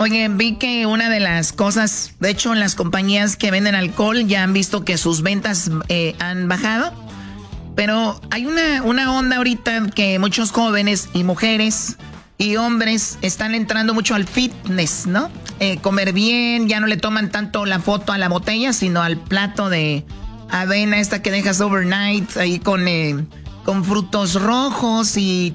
Oye, vi que una de las cosas, de hecho, en las compañías que venden alcohol ya han visto que sus ventas han bajado. Pero hay una onda ahorita que muchos jóvenes y mujeres y hombres están entrando mucho al fitness, ¿no? Comer bien, ya no le toman tanto la foto a la botella, sino al plato de avena esta que dejas overnight ahí con frutos rojos y